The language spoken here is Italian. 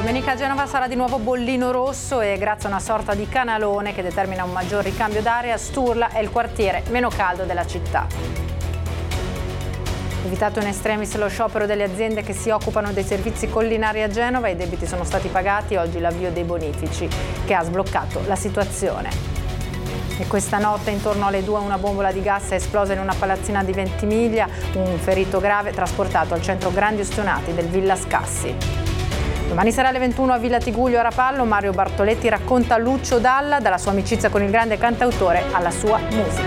Domenica a Genova sarà di nuovo bollino rosso e grazie a una sorta di canalone che determina un maggior ricambio d'aria, Sturla è il quartiere meno caldo della città. Evitato in extremis lo sciopero delle aziende che si occupano dei servizi collinari a Genova, i debiti sono stati pagati, oggi l'avvio dei bonifici che ha sbloccato la situazione. E questa notte intorno alle 2 una bombola di gas è esplosa in una palazzina di Ventimiglia, un ferito grave trasportato al centro grandi ustionati del Villa Scassi. Domani sarà alle 21 a Villa Tiguglio a Rapallo, Mario Bartoletti racconta Lucio Dalla, dalla sua amicizia con il grande cantautore alla sua musica.